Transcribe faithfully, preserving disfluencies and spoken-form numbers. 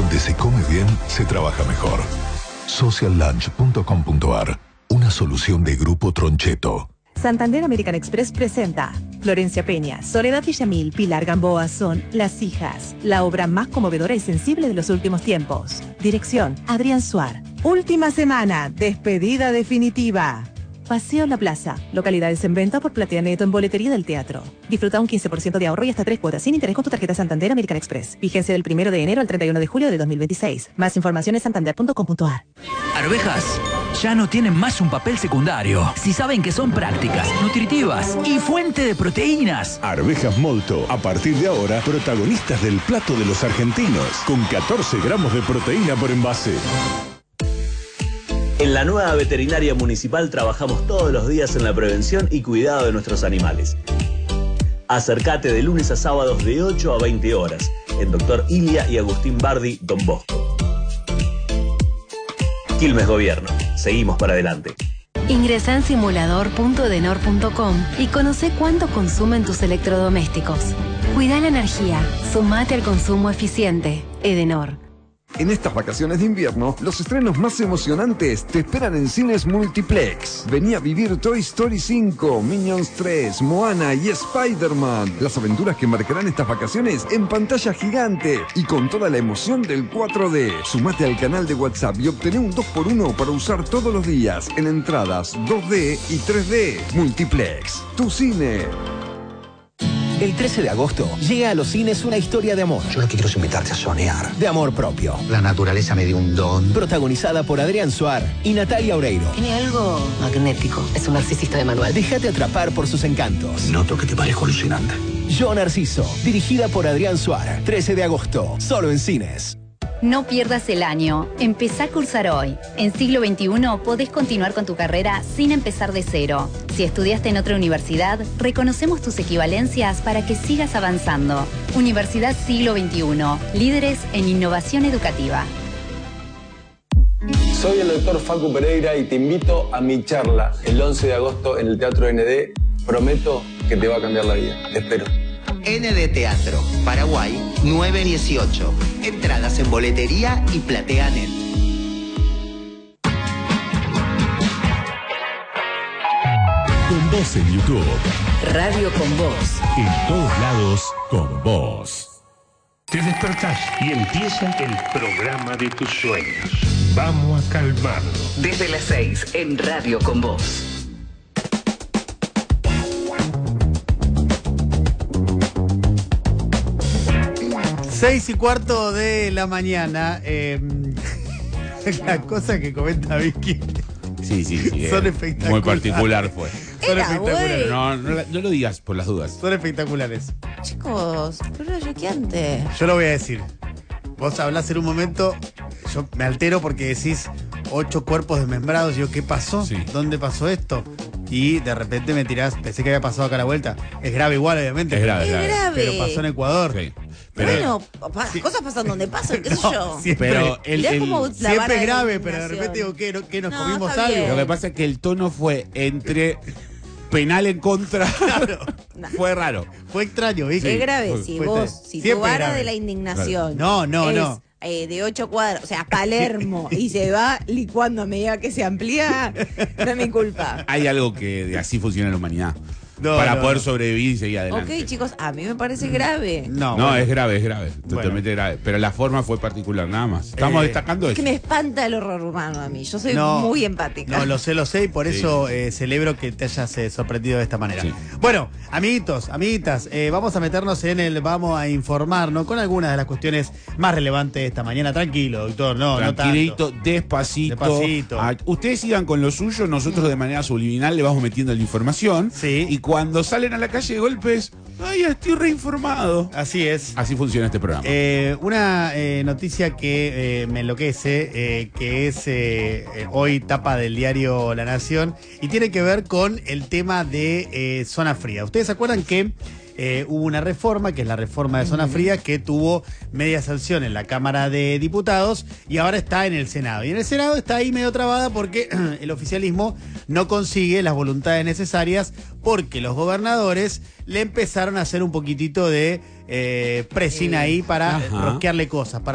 Donde se come bien, se trabaja mejor. social lunch punto com punto ar. Una solución de Grupo Troncheto. Santander American Express presenta Florencia Peña, Soledad Villamil, Pilar Gamboa son Las Hijas, la obra más conmovedora y sensible de los últimos tiempos. Dirección, Adrián Suar. Última semana, despedida definitiva. Paseo La Plaza, localidades en venta por Platea Neto en boletería del teatro. Disfruta un quince por ciento de ahorro y hasta tres cuotas sin interés con tu tarjeta Santander American Express. Vigencia del primero de enero al treinta y uno de julio de dos mil veintiséis. Más información en santander punto com punto ar. Arvejas ya no tienen más un papel secundario. Si saben que son prácticas, nutritivas y fuente de proteínas. Arvejas Molto, a partir de ahora, protagonistas del plato de los argentinos, con catorce gramos de proteína por envase. En la nueva veterinaria municipal trabajamos todos los días en la prevención y cuidado de nuestros animales. Acércate de lunes a sábados de ocho a veinte horas en Doctor Ilia y Agustín Bardi, Don Bosco. Quilmes Gobierno. Seguimos para adelante. Ingresa en simulador punto edenor punto com y conoce cuánto consumen tus electrodomésticos. Cuida la energía. Sumate al consumo eficiente. Edenor. En estas vacaciones de invierno, los estrenos más emocionantes te esperan en Cines Multiplex. Vení a vivir Toy Story cinco, Minions tres, Moana y Spider-Man. Las aventuras que marcarán estas vacaciones en pantalla gigante y con toda la emoción del cuatro D. Sumate al canal de WhatsApp y obtené un dos por uno para usar todos los días en entradas dos D y tres D. Multiplex, tu cine. El trece de agosto llega a los cines una historia de amor. Yo lo que quiero es invitarte a soñar. De amor propio. La naturaleza me dio un don. Protagonizada por Adrián Suar y Natalia Oreiro. Tiene algo magnético. Es un narcisista de manual. Déjate atrapar por sus encantos. Noto que te parezco alucinante. Yo Narciso, dirigida por Adrián Suar. trece de agosto, solo en cines. No pierdas el año. Empezá a cursar hoy. En siglo veintiuno podés continuar con tu carrera sin empezar de cero. Si estudiaste en otra universidad, reconocemos tus equivalencias para que sigas avanzando. Universidad Siglo veintiuno. Líderes en innovación educativa. Soy el doctor Facu Pereira y te invito a mi charla el once de agosto en el Teatro N D. Prometo que te va a cambiar la vida. Te espero. N D Teatro, Paraguay, nueve dieciocho. Entradas en boletería y PlateaNet. Con vos en YouTube. Radio con Vos. En todos lados, con vos. Te despertás y empieza el programa de tus sueños. Vamos a calmarlo. Desde las seis en Radio con Vos. Seis y cuarto de la mañana. Eh, la cosa que comenta Vicky. Sí, sí, sí. Son eh, espectaculares. Muy particular fue. Son Era, espectaculares. No, no, no lo digas por las dudas. Son espectaculares. Chicos, pero era choqueante. Yo lo voy a decir. Vos hablás en un momento, yo me altero porque decís ocho cuerpos desmembrados. Y yo, ¿qué pasó? Sí. ¿Dónde pasó esto? Y de repente me tirás, pensé que había pasado acá a la vuelta. Es grave igual, obviamente. Es grave, Es grave. grave. Pero pasó en Ecuador. Sí. Pero, Bueno, pa- Sí. cosas pasan donde pasan, qué sé No, yo. siempre- pero el, Mirá el- cómo la vara Siempre de grave, pero de indignación. repente digo, ¿qué, no- qué nos No, comimos está algo? bien. lo que pasa es que el tono fue entre penal en contra. Fue raro. Fue extraño, ¿viste? Es grave, Fue- si fue vos, extraño. si tu Siempre vara grave. de la indignación No, no, es, no. eh, de ocho cuadras, o sea, Palermo, y se va licuando a medida que se amplía, no es mi culpa. Hay algo que de así funciona la humanidad. No, para no, poder no. sobrevivir y seguir adelante. Ok, chicos, a mí me parece grave. No, No, bueno. es grave, es grave. Totalmente Bueno. grave. Pero la forma fue particular, nada más. Estamos Eh, destacando Es eso. que me espanta el horror humano a mí. Yo soy No, muy empática. No, lo sé, lo sé, y por Sí. eso eh, celebro que te hayas eh, sorprendido de esta manera. Sí. Bueno, amiguitos, amiguitas, eh, vamos a meternos en el, vamos a informarnos con algunas de las cuestiones más relevantes de esta mañana. Tranquilo, doctor, no, no Tranquilito, tanto. despacito. Despacito. Ah, ustedes sigan con lo suyo, nosotros de manera subliminal le vamos metiendo la información. Sí. Y cuando salen a la calle de golpes, ay, estoy reinformado. Así es. Así funciona este programa. Eh, una eh, noticia que eh, me enloquece, eh, que es eh, eh, hoy tapa del diario La Nación, y tiene que ver con el tema de eh, zona fría. ¿Ustedes se acuerdan que eh, hubo una reforma, que es la reforma de zona fría, que tuvo media sanción en la Cámara de Diputados y ahora está en el Senado? Y en el Senado está ahí medio trabada porque el oficialismo no consigue las voluntades necesarias porque los gobernadores le empezaron a hacer un poquitito de eh, pressing ahí para Ajá. rosquearle cosas, para